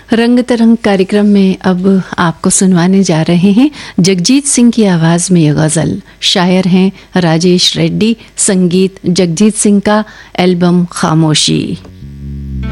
रंग तरंग कार्यक्रम में अब आपको सुनवाने जा रहे हैं जगजीत सिंह की आवाज में ये गजल। शायर हैं राजेश रेड्डी, संगीत जगजीत सिंह का, एल्बम खामोशी।